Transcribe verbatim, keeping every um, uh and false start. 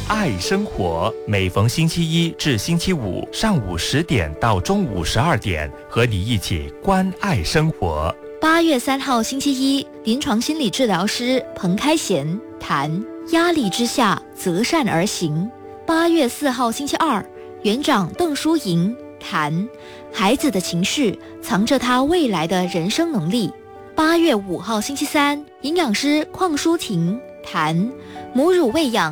爱生活，每逢星期一至星期五上午十点到中午十二点，和你一起关爱生活。 八月三号星期一，临床心理治疗师彭开贤谈压力之下择善而行。八月四号星期二，园长邓淑莹谈孩子的情绪藏着他未来的人生能力。八月五号星期三，营养师邝淑婷谈母乳喂养